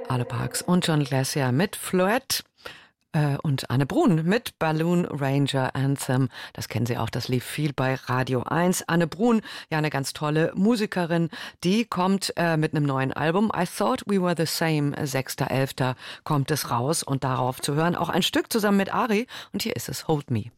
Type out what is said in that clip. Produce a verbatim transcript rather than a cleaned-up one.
Ale Parks und John Glacier mit Floette äh, und Anne Brun mit Balloon Ranger Anthem. Das kennen Sie auch, das lief viel bei Radio eins. Anne Brun, ja eine ganz tolle Musikerin, die kommt äh, mit einem neuen Album. I Thought We Were the Same, sechster elfter kommt es raus und darauf zu hören auch ein Stück zusammen mit Ari. Und hier ist es, Hold Me.